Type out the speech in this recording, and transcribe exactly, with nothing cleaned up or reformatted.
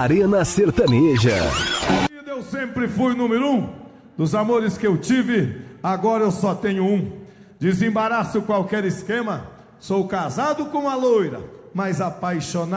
Arena Sertaneja. Eu sempre fui número um. Dos amores que eu tive, agora eu só tenho um. Desembaraço qualquer esquema. Sou casado com uma loira, mas apaixonado.